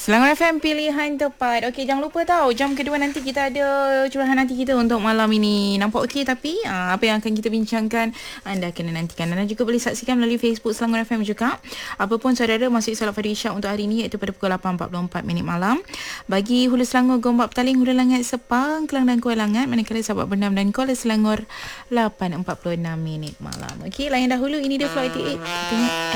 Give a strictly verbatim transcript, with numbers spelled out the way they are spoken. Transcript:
Selangor F M, pilihan tepat. Okey, jangan lupa tahu jam kedua nanti kita ada curahan hati kita untuk malam ini. Nampak okey, tapi aa, apa yang akan kita bincangkan anda kena nantikan. Dan juga boleh saksikan melalui Facebook Selangor F M juga. Apapun saudara, masuk solat Fardhu Isyak untuk hari ini iaitu pada pukul lapan empat puluh empat minit malam. Bagi Hulu Selangor, Gombak Petaling, Hulu Langat, Sepang, Kelang dan Kuala Langat, manakala Sabak Bernam dan Kuala Selangor lapan empat puluh enam minit malam. Okey, layan dahulu, ini dia Flight eighty-eight. Tengok